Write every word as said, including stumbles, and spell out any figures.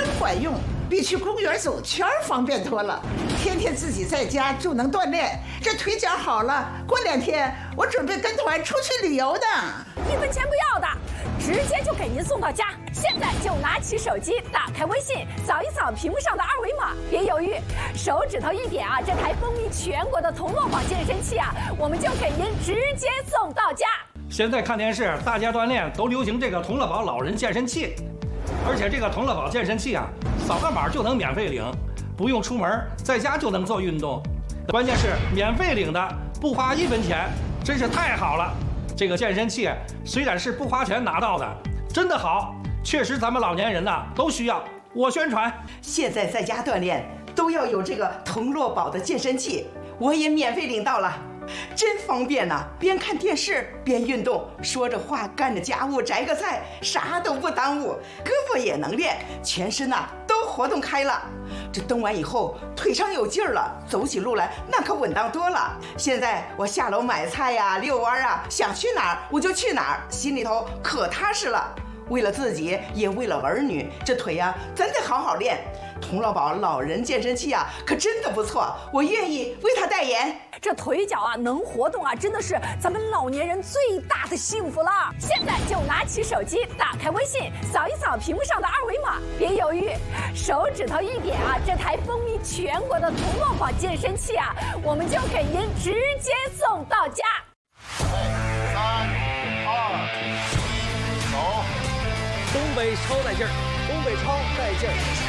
管用，比去公园走圈方便多了。天天自己在家就能锻炼，这腿脚好了，过两天我准备跟团出去旅游的。 一分钱不要的，直接就给您送到家。现在就拿起手机，打开微信，扫一扫屏幕上的二维码，别犹豫，手指头一点啊，这台风靡全国的同乐宝健身器啊，我们就给您直接送到家。 现在看电视，大家锻炼都流行这个同乐宝老人健身器，而且这个同乐宝健身器啊，扫个码就能免费领，不用出门，在家就能做运动。关键是免费领的，不花一分钱，真是太好了。这个健身器虽然是不花钱拿到的，真的好，确实咱们老年人呐都需要。我宣传， 现在在家锻炼都要有这个同乐宝的健身器，我也免费领到了。真方便呐、啊！边看电视边运动，说着话干着家务，摘个菜，啥都不耽误，胳膊也能练，全身呐、啊、都活动开了。这蹬完以后，腿上有劲儿了，走起路来那可稳当多了。现在我下楼买菜呀、遛弯啊，想去哪儿我就去哪儿，心里头可踏实了。为了自己，也为了儿女，这腿呀、啊，咱得好好练。同乐宝老人健身器啊，可真的不错，我愿意为他代言。 这腿脚啊能活动啊，真的是咱们老年人最大的幸福了。现在就拿起手机，打开微信，扫一扫屏幕上的二维码，别犹豫，手指头一点啊，这台风靡全国的同乐宝健身器啊，我们就给您直接送到家。 三二一，走！ 东北超带劲儿，东北超带劲儿。